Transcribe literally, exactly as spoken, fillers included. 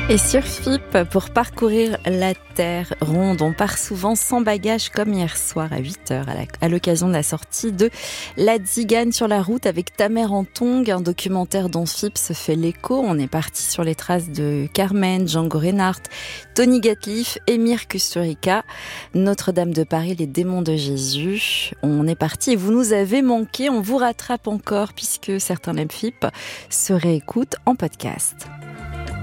Et sur F I P, pour parcourir la Terre ronde, on part souvent sans bagages comme hier soir à huit heures à, la, à l'occasion de la sortie de La Tzigane sur la route avec Ta mère en tongs, un documentaire dont F I P se fait l'écho. On est parti sur les traces de Carmen, Django Reinhardt, Tony Gatliff, Emir Kusturica, Notre-Dame de Paris, les démons de Jésus. On est parti et vous nous avez manqué, on vous rattrape encore puisque certains F I P se réécoutent en podcast.